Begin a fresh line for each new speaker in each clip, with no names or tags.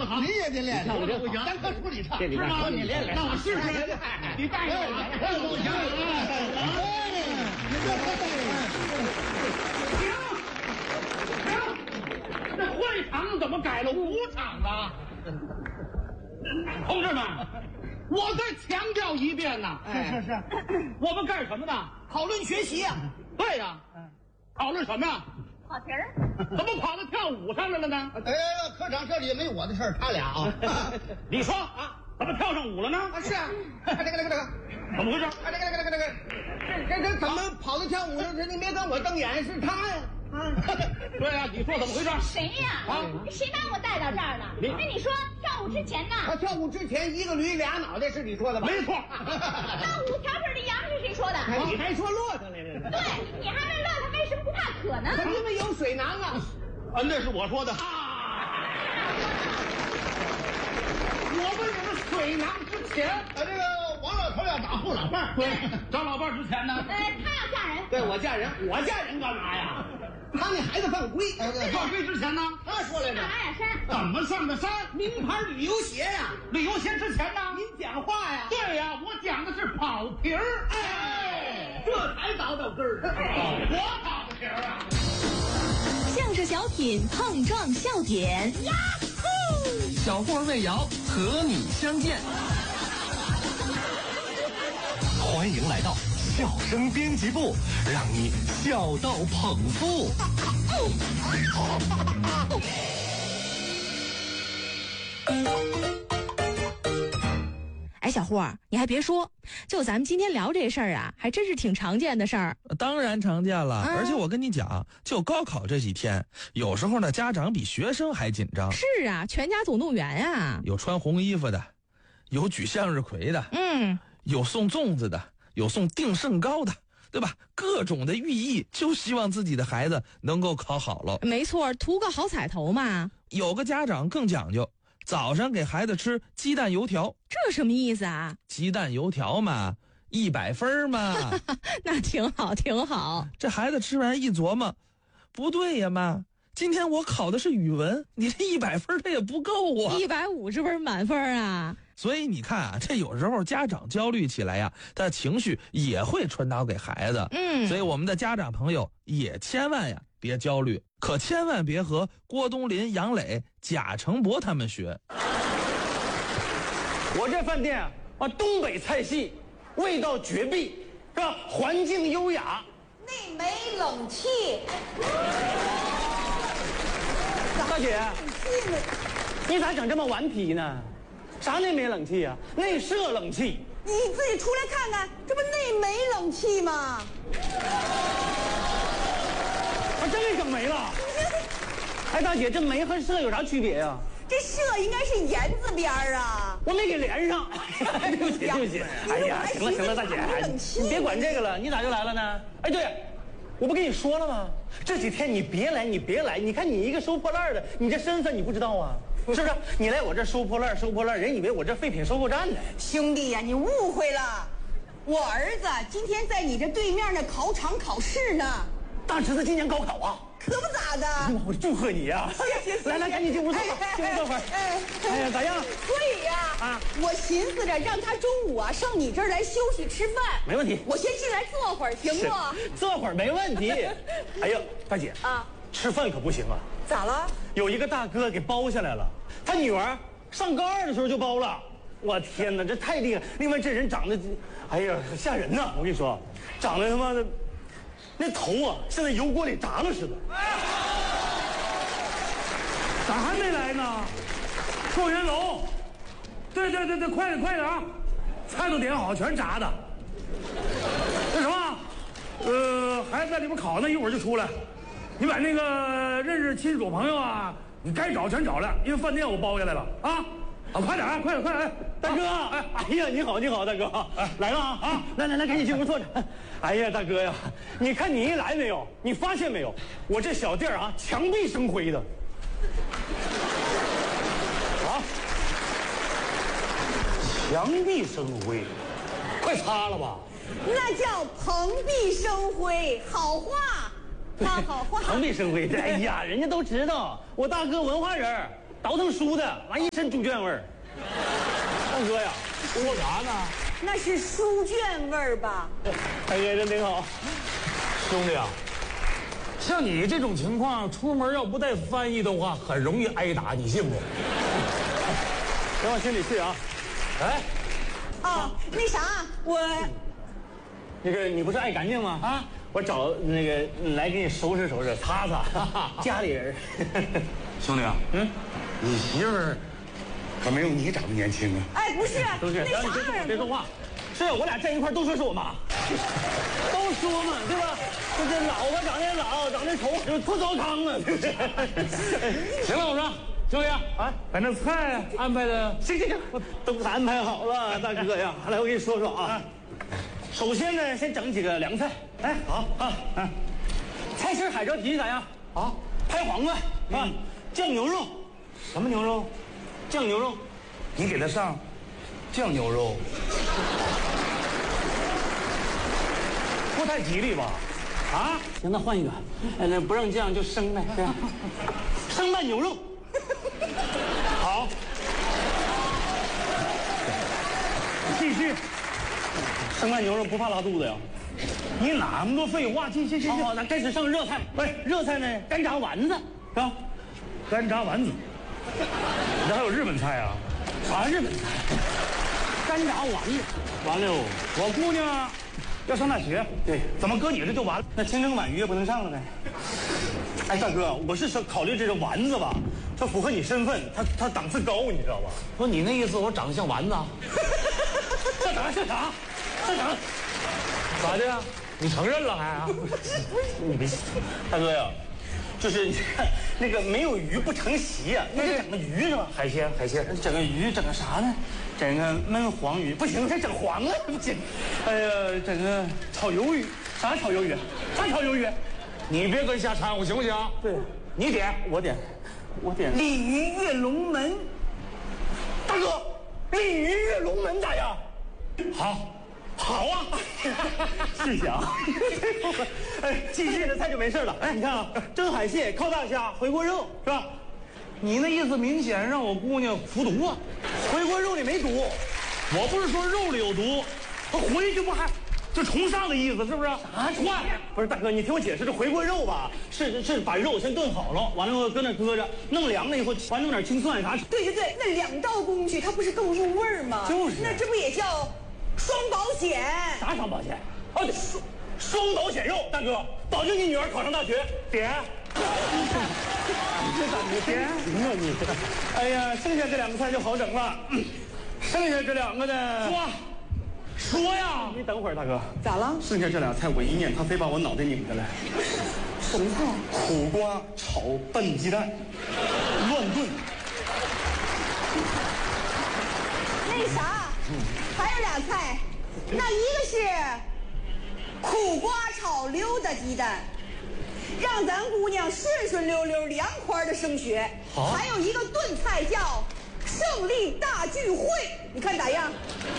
哈。
你也得练，
唱的真好，
咱可处理唱，
是
吗？
你练练，
那我试试。
你带着我，
停！这会场怎么改了5场呢？同志们，我再强调一遍呐！
是，
我们干什么呢？
讨论学习呀。
对呀，讨论什么呀？
跑题儿。
怎么跑到跳舞上来了呢？
哎，科长，这里没我的事儿，他俩啊。
你说啊，怎么跳上舞了呢？
是啊，这个，
怎么回事？
这怎么跑到跳舞上？你别跟我瞪眼，是他呀。
对呀，你说怎么回事？
谁呀？谁把我带到这儿了？那你说跳舞之前呢？
跳舞之前一个驴俩脑袋是你说的吧？
没错。
那5条腿的羊是谁说的？
你还说骆驼来了？
对，你还问骆驼为什么不怕渴呢？
因为有水囊啊。
那是我说的。我问你们水囊之前，
这个王老头要找后老伴儿。
对，找老伴儿之前呢？
他要嫁人。
对，我嫁人。
我嫁人干嘛呀？
他那孩子犯规，
犯规之前呢？
他说来着。
上玛雅山。
怎么上的山？
名牌旅游鞋呀。
旅游鞋之前呢？
您讲话呀。
对呀，我讲的是跑题儿。
哎，这才找到根儿。
我跑的题儿啊。
相声小品碰撞笑点，呀呼！
小霍魏瑶和你相见，欢迎来到笑声编辑部，让你笑到捧腹。
哎，小霍，你还别说，就咱们今天聊这事儿啊，还真是挺常见的事儿。
当然常见了，而且我跟你讲，就高考这几天，有时候呢，家长比学生还紧张。
是啊，全家总动员啊！
有穿红衣服的，有举向日葵的，有送粽子的，有送订胜糕的，对吧？各种的寓意，就希望自己的孩子能够考好了。
没错，图个好彩头嘛。
有个家长更讲究，早上给孩子吃鸡蛋油条。
这什么意思啊？
鸡蛋油条嘛，100分嘛。
那挺好，挺好。
这孩子吃完一琢磨，不对呀妈，今天我考的是语文，你这100分他也不够啊
，150分满分啊。
所以你看啊，这有时候家长焦虑起来呀，他的情绪也会传导给孩子。所以我们的家长朋友也千万呀别焦虑，可千万别和郭冬临、杨磊、贾成博他们学。
我这饭店啊，东北菜系，味道绝壁，是吧？环境优雅。
那没冷气。
大姐，你咋整这么顽皮呢？啥内没冷气啊？内设冷气。
你自己出来看看，这不内没冷气吗？
啊，真给整没了。哎，大姐，这煤和设有啥区别呀？
这设应该是言字边啊，
我没给连上。对不起，对不起。哎呀，行了行了，大姐，你别管这个了，你咋就来了呢？哎，对，我不跟你说了吗？这几天你别来，你别来。你看你一个收破烂的，你这身份你不知道啊？是不是？你来我这收破烂，收破烂，人以为我这废品收购站呢。
兄弟呀，你误会了，我儿子今天在你这对面的考场考试呢。
大侄子今年高考啊？
可不咋的。
我祝贺你呀！
谢。
来，赶紧进屋坐吧，进屋坐会儿。哎呀，咋样？
所以呀，我寻思着让他中午啊上你这儿来休息吃饭。
没问题。
我先进来坐会儿，行不？
坐会儿没问题。哎呀，大姐啊，吃饭可不行啊。
咋了？
有一个大哥给包下来了，他女儿上高2的时候就包了。我天哪，这太厉害！另外这人长得，哎呀，吓人呐！我跟你说，长得他妈的。那头啊，像在油锅里炸了似的。
咋还没来呢？状元楼，对，快点啊！菜都点好，全炸的。那什么，孩子在里边烤呢，一会儿就出来。你把那个认识亲属朋友啊，你该找全找了，因为饭店我包下来了啊。快点啊，快点！
大哥，哎呀，你好，大哥，来了啊！来，赶紧进屋坐着。哎呀，大哥呀，你看你一来没有？你发现没有？我这小店啊，墙壁生灰的。啊，墙壁生灰，快擦了吧。
那叫蓬荜生辉，好话，好话。
蓬荜生辉，哎呀，人家都知道我大哥文化人， 倒腾书的，完一身猪圈味儿。大哥呀，
说啥呢？
那是书卷味儿吧？
大哥真挺好。
兄弟啊，像你这种情况，出门要不带翻译的话，很容易挨打，你信不？
别往心里去啊。
哎，
哦，那啥，
那个你不是爱干净吗？啊，我找那个来给你收拾收拾，擦擦。家里人。
兄弟啊，你媳妇儿可没有你长得年轻啊。
哎，不是，
都是。
那啥
别说话。是我俩站一块都说是我妈，都说嘛，对吧？这老婆长得老，长得丑，就不糟糠啊。
行了，我说兄弟啊，把那菜安排的，
行，都给他安排好了，大哥呀。来，我给你说说啊。首先呢，先整几个凉菜。哎，好啊，菜心海蜇蹄咋样？啊，拍黄瓜啊，酱牛肉。什么牛肉？酱牛肉。
你给他上酱牛肉，不太吉利吧？啊，
行，那换一个。那不让酱就生呗，对吧？生拌牛肉。
好，继续。
生拌牛肉不怕拉肚子呀？
你哪那么多废话？继续。
好，咱开始上热菜。不是热菜呢，干炸丸子是吧？
干炸丸子，这还有日本菜啊？
啥日本菜？干炸丸子。完了，
我姑娘要上大学，
对，
怎么搁你这就完了？
那清蒸鲩鱼也不能上了呗？哎，大哥，我是考虑这个丸子吧，它符合你身份，它档次高，你知道吧？
不是你那意思，我长得像丸子？
这长得像啥？这长得
咋的呀？你承认了还啊？
你别，大哥呀，就是你看那个没有鱼不成席呀，那得整个鱼是吧？
海鲜，
整个鱼，整个啥呢？整个焖黄鱼不行，这整黄了不行。哎呀，整个炒鱿鱼，啥炒鱿鱼？啥炒鱿鱼？
你别跟瞎掺和行不行？
对，
你点，
我点。
鲤鱼跃龙门。
大哥，鲤鱼跃龙门咋样？好啊，是想。哎，继续这菜就没事了。哎，你看啊，蒸海蟹、烤大虾、回锅肉是吧？
你那意思明显让我姑娘服毒啊！
回锅肉里没毒，
我不是说肉里有毒，他回去不还就重上的意思是不是？
啥换？不是大哥，你听我解释，这回锅肉吧，是把肉先炖好了，完了搁那搁着，弄凉了以后，完弄点青蒜啥。
对，那两道工序它不是更入味儿吗？
就是，
那这不也叫双保险？
啥双保险？哦，对，双保险肉，大哥，保证你女儿考上大学。点。这咋没点？行啊你！哎呀，剩下这两个菜就好整了。剩下这两个呢？
说呀！
你等会儿，大哥。
咋了？
剩下这俩菜我一念，他非把我脑袋拧下来。
什么菜？
苦瓜炒笨鸡蛋，乱炖。
那啥，还有俩菜，那一个是苦瓜炒溜达鸡蛋，让咱姑娘顺顺溜溜、凉快的升学。
好，
还有一个炖菜叫胜利大聚会，你看咋样？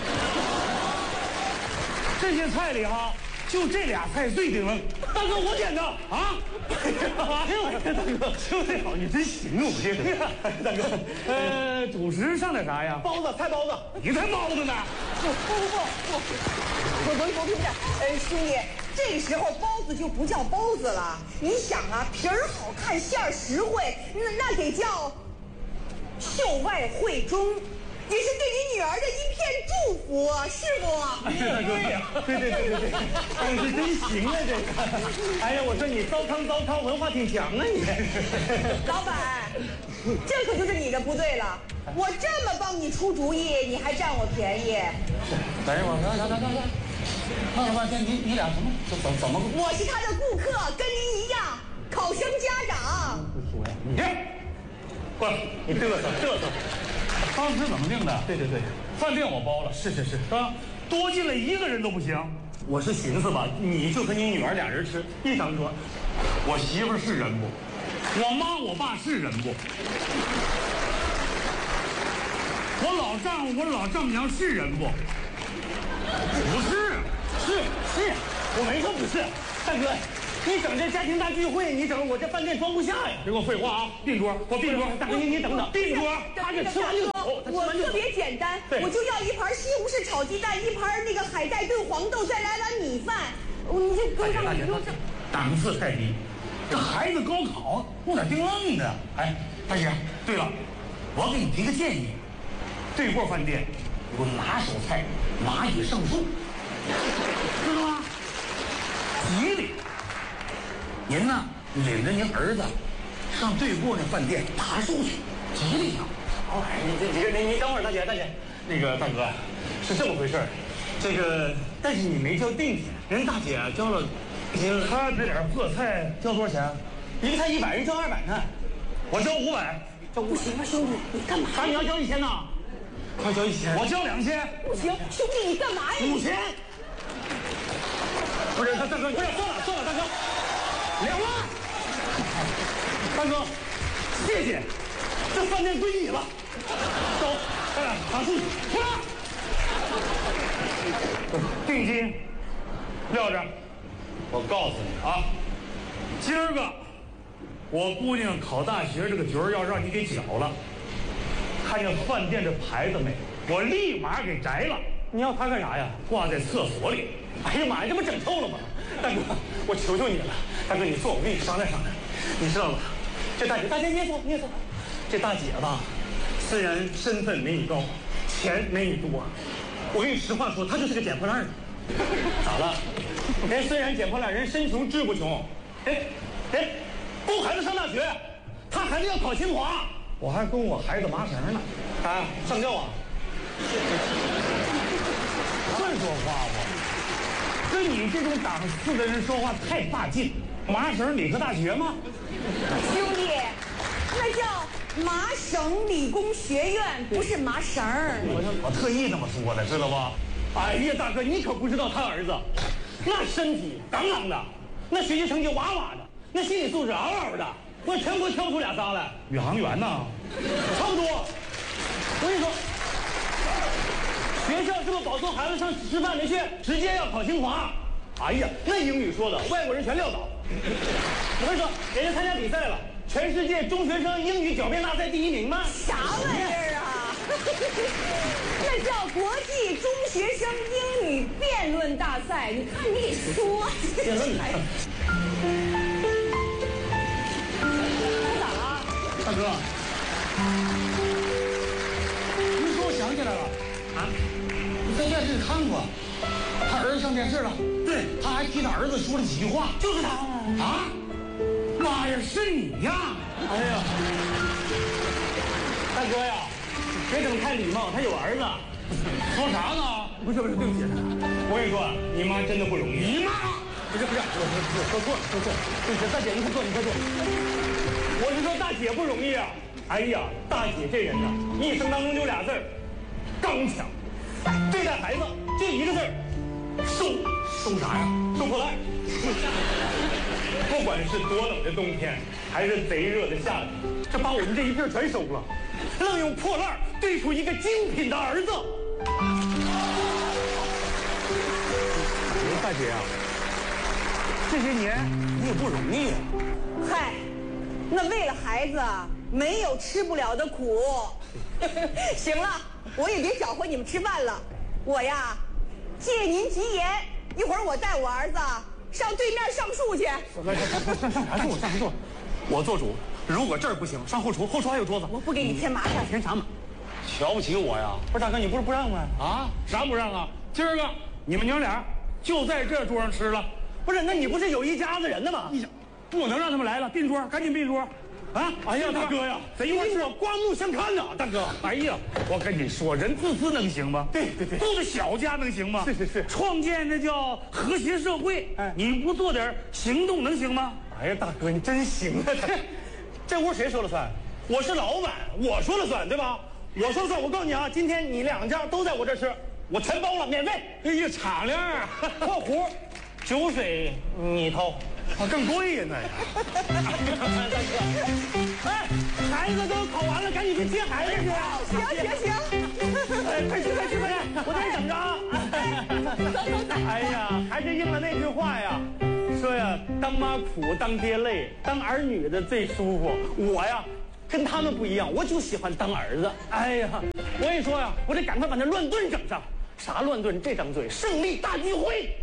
这些菜里哈，就这俩菜最顶愣。
大哥，我点的
啊！
哎呦，大哥，就这好，你真行啊！我这个大哥，
主食上点啥呀？
包子，菜包子。
你才包子呢！
不，兄弟，这时候包子就不叫包子了。你想啊，皮儿好看，馅儿实惠，那得叫秀外慧中。也是对你女儿的一片祝福，是不？
对呀，对，哎，这真行啊，这个。哎呀，我说你糟糠，文化挺强啊你。
老板，这可就是你的不对了。我这么帮你出主意，你还占我便宜。
等一会儿，看了半天，你俩什么？怎么？
我是他的顾客，跟您一样，考生家长。
不说呀，你过来，你嘚瑟。当时怎么定的？
对，
饭店我包了，
是
啊，多进来一个人都不行。
我是寻思吧，你就和你女儿俩人吃一张桌。
我媳妇是人不？我妈我爸是人不？我老丈夫我老丈母娘是人不？不是，
是，我没说不是，大哥， 你整这家庭大聚会，你整我这饭店装不下呀！
别给我废话啊！并桌，给我并桌！
大哥，你等等，
并桌！
他这吃完就走，
我特别简单，我就要一盘西红柿炒鸡蛋，一盘那个海带炖黄豆，再来碗米饭。你这搁上你说这
档次太低。这孩子高考有点定愣的。哎，大姐，对了，我给你提个建议，对过饭店有拿手菜蚂蚁上树，知道吗？吉利。您呢，领着您儿子上对过那饭店爬树去，吉利呀！
哎，你等会儿，大姐，那个大哥，是这么回事儿，这个但是你没交定金，人大姐交了，
他这点破菜交多少钱？
一个菜100，人交200呢，
我交500。
这不行啊，兄弟，你干嘛？
啥？你要交1000呢？快交1000！
我交2000。
不行，兄弟，你干嘛呀
？5000。不是，大哥，不是，算了，大哥，2万。大哥，谢谢，这饭店归你了。走，咱俩爬树去，出来。
定金撂着。我告诉你啊，今儿个我姑娘考大学这个局儿要让你给搅了。看见饭店这牌子没？我立马给摘了。
你要它干啥呀？
挂在厕所里。
哎呀妈呀，这不整臭了吗？大哥，我求求你了，大哥你坐，我跟你商量商量。你知道吗？这大姐你也坐。这大姐吧，虽然身份没你高，钱没你多，我跟你实话说，她就是个捡破烂的。咋了？人虽然捡破烂，人身穷志不穷。供孩子上大学，他孩子要考清华，
我还供我孩子麻绳呢。
啊，上吊啊！
会说话不？跟你这种档次的人说话太霸气。麻省理科大学吗？
兄弟，那叫麻省理工学院，不是麻绳。
我特意那么说的，知道不？
哎呀，大哥，你可不知道他儿子，那身体杠杠的，那学习成绩哇哇的，那心理素质嗷嗷的，我全国挑不出俩仨来。
宇航员呢？
差不多。我跟你说，学校这么保送孩子上师范没去，直接要考清华。哎呀，那英语说的，外国人全撂倒。我跟你说，人家参加比赛了，全世界中学生英语狡辩大赛第1名吗？
啥玩意儿啊？那叫国际中学生英语辩论大赛。你看你给说，
辩论来。
他咋了？
大哥，你说我想起来了啊！你在电视里看过，他儿子上电视了。对，他还替他儿子说了几句话。
就是他
啊！妈呀，是你呀！
哎呀，大哥呀，别整太礼貌，他有儿子。
说啥呢？
不是，对不起，我跟你说，你妈真的不容易。
你妈？
不是，我说错了，对不起，大姐，你快坐，我是说大姐不容易啊。哎呀，大姐这人呢，一生当中就俩字儿，刚强。对待孩子就一个字儿，收啥呀？收破烂。不管是多冷的冬天，还是贼热的夏天，这把我们这一片全收了，愣用破烂堆出一个精品的儿子。大姐啊，这些年你也不容易啊。
嗨，那为了孩子，没有吃不了的苦。行了，我也别搅和你们吃饭了。我呀，借您吉言，一会儿我带我儿子上对面上树去。
上啥树？上什么树？我做主。如果这儿不行，上后厨，后厨还有桌子。
我不给你添麻烦。
添啥麻？瞧不起我呀？不是大哥，你不是不让吗？
啊？啥不让啊？今儿个你们娘俩就在这桌上吃了。
不是，那你不是有一家子人的吗？
不能让他们来了，并桌，赶紧并桌。啊！
哎呀，大哥呀，
贼一块吃，
我刮目相看呐，大哥。
哎呀，我跟你说，人自私能行吗？
对，
都是小家能行吗？
是，
创建那叫和谐社会。哎，你不做点行动能行吗？
哎呀，大哥，你真行啊！这屋谁说了算？我是老板，我说了算，对吧？我说了算。我告诉你啊，今天你2家都在我这吃，我全包了，免费。
哎呀，敞亮啊！
括弧，酒水你掏。
更贵呀，那呀！
哎，孩子都考完了，赶紧去接孩子去。
行。
哎，快去，我在这等着啊。
走。
哎呀，还是应了那句话呀，说呀，当当妈苦，当爹累，当儿女的最舒服。我呀，跟他们不一样，我就喜欢当儿子。哎呀，我跟你说呀，我得赶快把那乱炖整上。啥乱炖？这张嘴，胜利大聚会。